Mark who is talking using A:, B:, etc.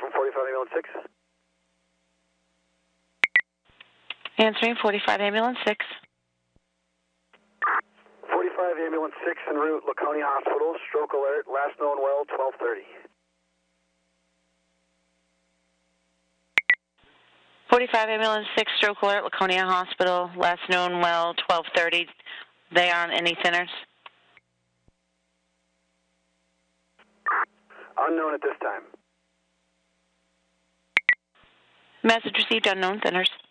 A: from 45 Ambulance 6.
B: Answering 45 Ambulance 6.
A: 45 Ambulance 6 en route, Laconia Hospital. Stroke alert. Last known well, 12:30.
B: 45 Ambulance 6, stroke alert, Laconia Hospital. Last known well, 12:30. They on any thinners?
A: Unknown at this time.
B: Message received, unknown thinners.